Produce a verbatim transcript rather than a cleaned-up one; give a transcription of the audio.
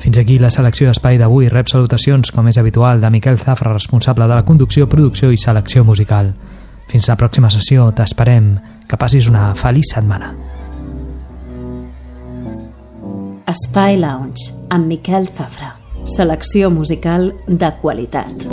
Fins aquí la selecció d'espai d'avui. Rep salutacions, com és habitual, de Miquel Zafra, responsable de la conducció, producció i selecció musical. Fins la pròxima sessió, t'esperem. Que passis una feliç setmana. Espai Lounge, amb Miquel Zafra. Selecció musical de qualitat.